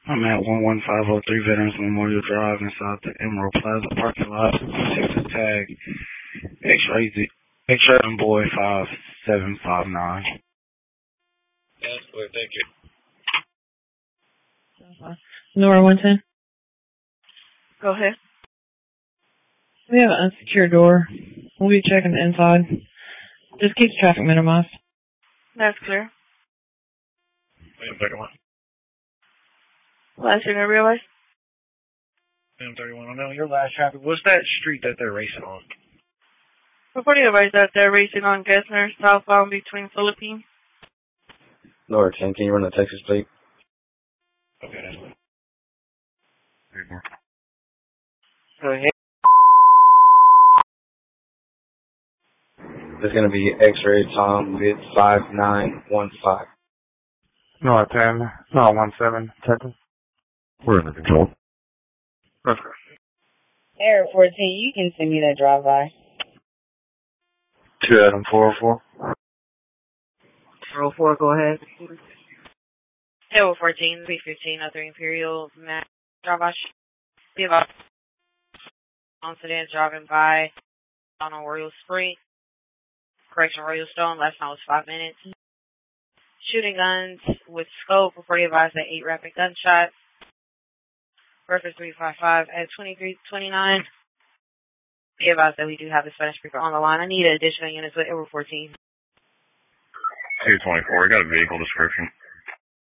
I'm at 11503 Veterans Memorial Drive inside the Emerald Plaza parking lot. 6 is tag. X-ray and boy 5759. That's clear, thank you. Nora 110. Go ahead. We have an unsecured door. We'll be checking the inside. Just keep traffic minimized. That's clear. M31. Last thing I realized? M31. I know your last traffic. What's that street that they're racing on? Before you advise that they're racing on Gessner, southbound between Philippines. Nora 10, can you run the Texas plate? Okay, that's good. Go ahead. There's going to be X-ray Tom with 5915. No, 10. No, 17. Texas. We're under control. Okay. Air 14, you can send me that drive-by. 2 Adam 404. 404, go ahead. Tail 14, 315, 03 Imperial, Matt, Dravash. We have a incident driving by on Royal Spring. Correction, Royal Stone. Last time was 5 minutes. Shooting guns with scope. Before you advise that 8 rapid gunshots. Reference 355 at 2329. Be advised that we do have the Spanish speaker on the line. I need additional units with Edward 14. 224, I got a vehicle description.